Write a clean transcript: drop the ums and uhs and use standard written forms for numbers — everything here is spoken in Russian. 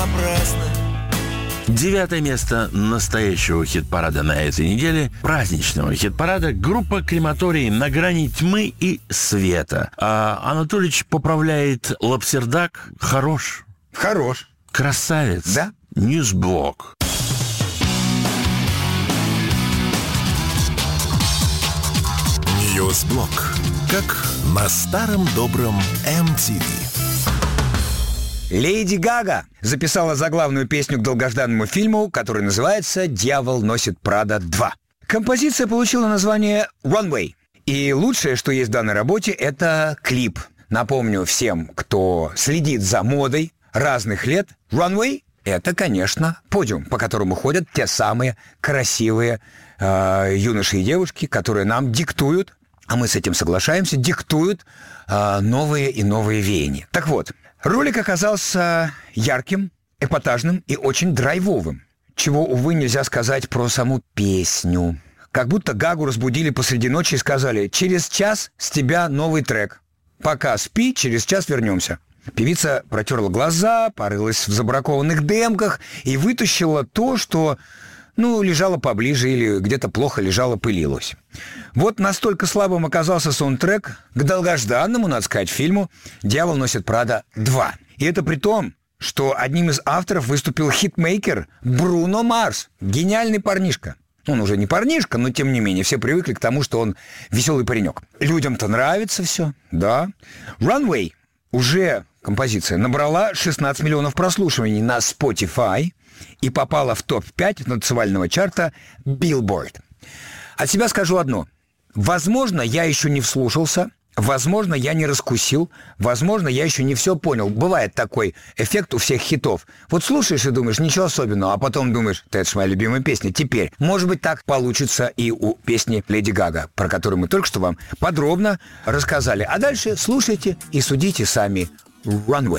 напрасно. 9 место настоящего хит-парада на этой неделе, праздничного хит-парада, группа «Крематорий» на грани тьмы и света. Анатолич поправляет лапсердак. Хорош. Хорош. Красавец. Да? Ньюсблок. Ньюсблок. Как на старом добром MTV. Леди Гага записала заглавную песню к долгожданному фильму, который называется «Дьявол носит Прада 2». Композиция получила название «Runway». И лучшее, что есть в данной работе, это клип. Напомню всем, кто следит за модой разных лет, «Runway» — это, конечно, подиум, по которому ходят те самые красивые юноши и девушки, которые нам диктуют, а мы с этим соглашаемся, диктуют новые и новые веяния. Так вот, ролик оказался ярким, эпатажным и очень драйвовым, чего, увы, нельзя сказать про саму песню. Как будто Гагу разбудили посреди ночи и сказали: «Через час с тебя новый трек. Пока спи, через час вернемся». Певица протерла глаза, порылась в забракованных демках и вытащила то, что, лежало поближе или где-то плохо лежало, пылилось. Вот настолько слабым оказался саундтрек к долгожданному, надо сказать, фильму «Дьявол носит Прада 2». И это при том, что одним из авторов выступил хитмейкер Бруно Марс. Гениальный парнишка. Он уже не парнишка, но тем не менее все привыкли к тому, что он веселый паренек. Людям-то нравится все, да. «Runway» уже композиция набрала 16 миллионов прослушиваний на Spotify и попала в топ-5 танцевального чарта Billboard. От себя скажу одно. Возможно, я еще не вслушался, возможно, я не раскусил, возможно, я еще не все понял. Бывает такой эффект у всех хитов. Вот слушаешь и думаешь, ничего особенного, а потом думаешь, это же моя любимая песня. Теперь, может быть, так получится и у песни Леди Гага, про которую мы только что вам подробно рассказали. А дальше слушайте и судите сами. «Runway».